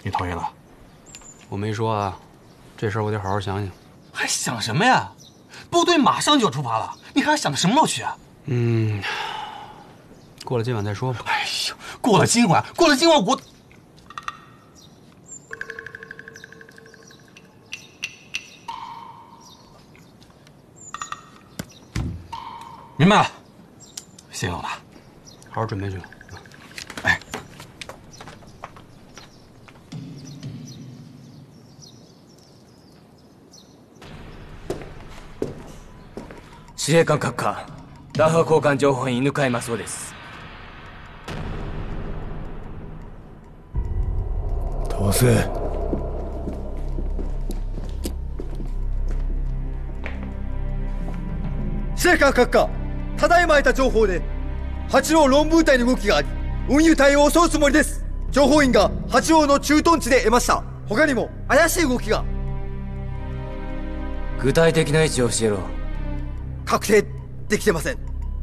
你同意了？ 我没说啊，这事儿我得好好想想。 还想什么呀？部队马上就要出发了，你还想到什么时候去啊？ 过了今晚再说吧。 哎呦，过了今晚我……明白了，谢谢老大， 好好准备去。 哎， 司令官閣下、打破交換情報員犬飼正雄です。 統制。 司令官閣下、ただいま得た情報で八郎論部隊に動きがあり、運輸隊を襲うつもりです。情報員が八郎の駐屯地で得ました。他にも怪しい動きが。 具体的な位置を教えろ。 確定できてません。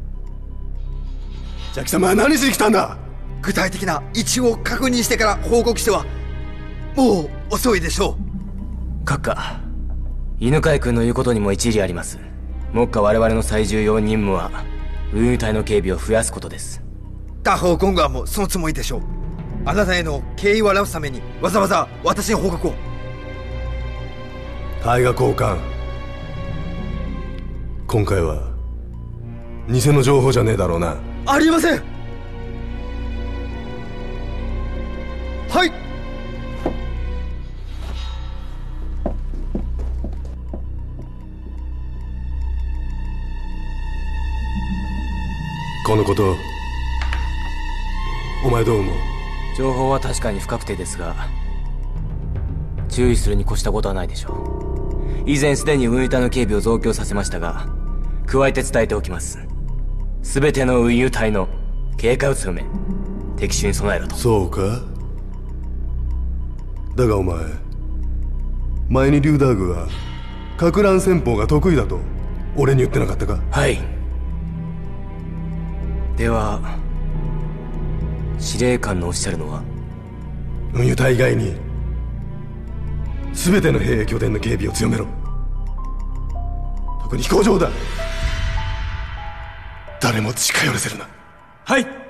じゃあ貴様は何しに来たんだ。 具体的な位置を確認してから報告してはもう遅いでしょう。 閣下、犬飼君の言うことにも一理あります。目下我々の最重要任務は運輸隊の警備を増やすことです。 打破ゴンガーもそのつもりでしょう。あなたへの敬意を表すためにわざわざ私に報告を。 大河交換、今回は偽の情報じゃねえだろうな。 ありません。はい。 このことお前どう思う？ 情報は確かに不確定ですが、注意するに越したことはないでしょう。以前すでに運輸隊の警備を増強させましたが、加えて伝えておきます。全ての運輸隊の警戒を強め、敵襲に備えろと。 そうか。だがお前にリュウダーグはかく乱戦法が得意だと俺に言ってなかったか？ はい。では司令官のおっしゃるのは、 運輸隊以外に全ての兵営拠点の警備を強めろ。特に飛行場だ。誰も近寄らせるな。 はい。